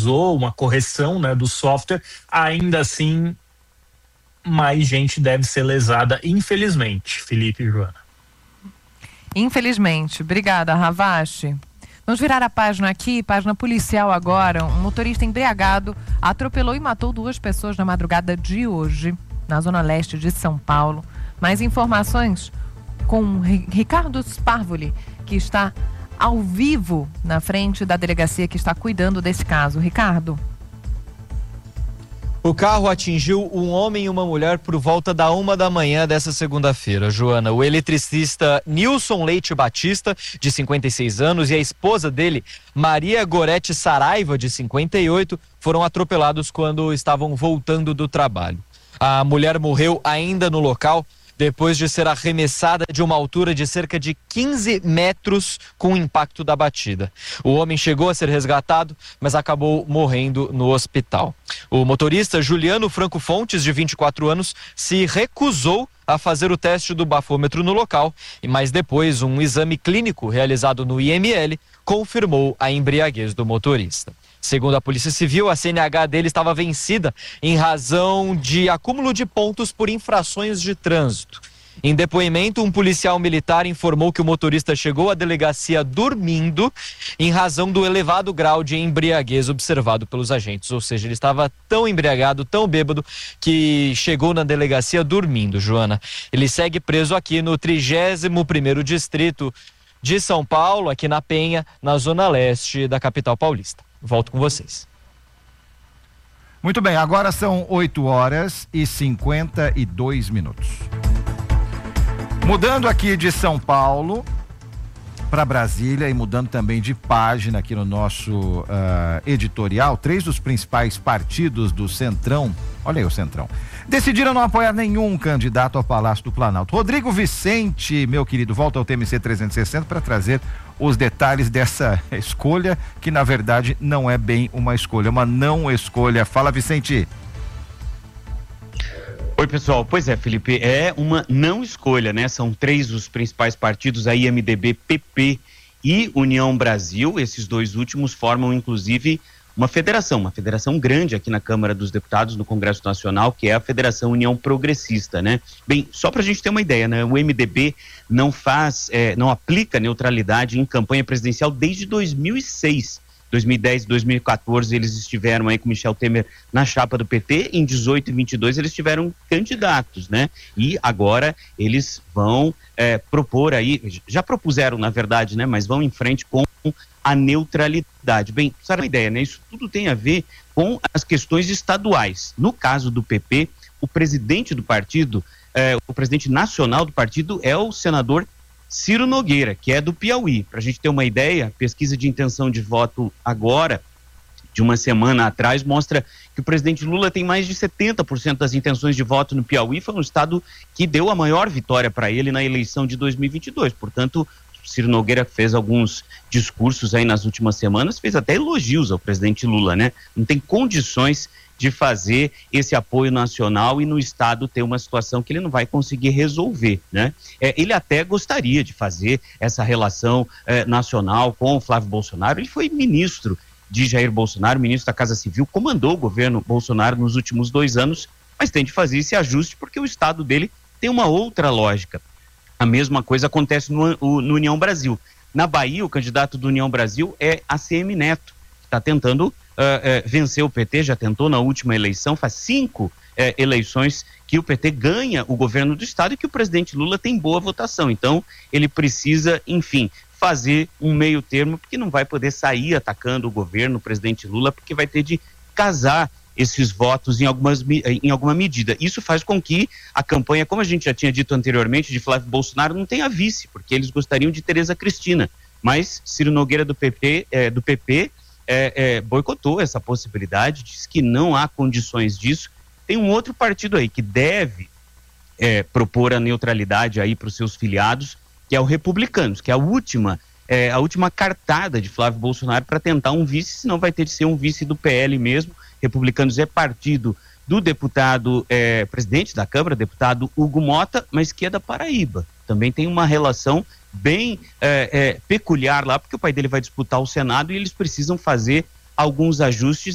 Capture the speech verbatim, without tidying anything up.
atualizou, uma correção, né, do software, ainda assim mais gente deve ser lesada, infelizmente, Felipe e Joana. Infelizmente. Obrigada, Ravache. Vamos virar a página aqui, página policial agora. Um motorista embriagado atropelou e matou duas pessoas na madrugada de hoje, na zona leste de São Paulo. Mais informações com Ricardo Sparvoli, que está ao vivo na frente da delegacia que está cuidando desse caso. Ricardo. O carro atingiu um homem e uma mulher por volta da uma da manhã dessa segunda-feira, Joana. O eletricista Nilson Leite Batista, de cinquenta e seis anos, e a esposa dele, Maria Gorete Saraiva, de cinquenta e oito, foram atropelados quando estavam voltando do trabalho. A mulher morreu ainda no local, depois de ser arremessada de uma altura de cerca de quinze metros com o impacto da batida. O homem chegou a ser resgatado, mas acabou morrendo no hospital. O motorista Juliano Franco Fontes, de vinte e quatro anos, se recusou a fazer o teste do bafômetro no local, mas depois um exame clínico realizado no I M L confirmou a embriaguez do motorista. Segundo a Polícia Civil, a C N H dele estava vencida em razão de acúmulo de pontos por infrações de trânsito. Em depoimento, um policial militar informou que o motorista chegou à delegacia dormindo em razão do elevado grau de embriaguez observado pelos agentes. Ou seja, ele estava tão embriagado, tão bêbado, que chegou na delegacia dormindo, Joana. Ele segue preso aqui no trigésimo primeiro Distrito de São Paulo, aqui na Penha, na zona leste da capital paulista. Volto com vocês. Muito bem, agora são oito horas e cinquenta e dois minutos. Mudando aqui de São Paulo para Brasília e mudando também de página aqui no nosso uh, editorial, três dos principais partidos do Centrão, olha aí o Centrão, decidiram não apoiar nenhum candidato ao Palácio do Planalto. Rodrigo Vicente, meu querido, volta ao T M C trezentos e sessenta para trazer os detalhes dessa escolha, que na verdade não é bem uma escolha, é uma não escolha. Fala, Vicente. Oi, pessoal. Pois é, Felipe, é uma não escolha, né? São três os principais partidos, aí M D B, P P e União Brasil. Esses dois últimos formam, inclusive, uma federação, uma federação grande aqui na Câmara dos Deputados, no Congresso Nacional, que é a Federação União Progressista, né? Bem, só para a gente ter uma ideia, né? O M D B não faz, é, não aplica neutralidade em campanha presidencial desde dois mil e seis. dois mil e dez e dois mil e quatorze eles estiveram aí com Michel Temer na chapa do P T, em dezoito e vinte e dois eles tiveram candidatos, né? E agora eles vão é, propor aí, já propuseram na verdade, né? Mas vão em frente com a neutralidade. Bem, sabe uma ideia, né? Isso tudo tem a ver com as questões estaduais. No caso do P P, o presidente do partido, é, o presidente nacional do partido é o senador Ciro Nogueira, que é do Piauí. Para a gente ter uma ideia, pesquisa de intenção de voto agora, de uma semana atrás, mostra que o presidente Lula tem mais de setenta por cento das intenções de voto no Piauí. Foi um estado que deu a maior vitória para ele na eleição de dois mil e vinte e dois. Portanto, Ciro Nogueira fez alguns discursos aí nas últimas semanas, fez até elogios ao presidente Lula, né? Não tem condições de fazer esse apoio nacional e no estado ter uma situação que ele não vai conseguir resolver, né? É, ele até gostaria de fazer essa relação é, nacional com o Flávio Bolsonaro. Ele foi ministro de Jair Bolsonaro, ministro da Casa Civil, comandou o governo Bolsonaro nos últimos dois anos, mas tem de fazer esse ajuste porque o estado dele tem uma outra lógica. A mesma coisa acontece no, no União Brasil. Na Bahia, o candidato do União Brasil é A C M Neto, que está tentando Uh, uh, vencer o P T, já tentou na última eleição, faz cinco uh, eleições que o P T ganha o governo do estado e que o presidente Lula tem boa votação. Então, ele precisa, enfim, fazer um meio termo, porque não vai poder sair atacando o governo, o presidente Lula, porque vai ter de casar esses votos em, algumas, em alguma medida. Isso faz com que a campanha, como a gente já tinha dito anteriormente, de Flávio Bolsonaro não tenha vice, porque eles gostariam de Tereza Cristina. Mas Ciro Nogueira do P P, é, do P P É, é, boicotou essa possibilidade, diz que não há condições disso. Tem um outro partido aí que deve é, propor a neutralidade aí para os seus filiados, que é o Republicanos, que é a última, é, a última cartada de Flávio Bolsonaro para tentar um vice, senão vai ter de ser um vice do P L mesmo. Republicanos é partido do deputado, é, presidente da Câmara, deputado Hugo Mota, mas que é da Paraíba. Também tem uma relação bem é, é, peculiar lá, porque o pai dele vai disputar o Senado e eles precisam fazer alguns ajustes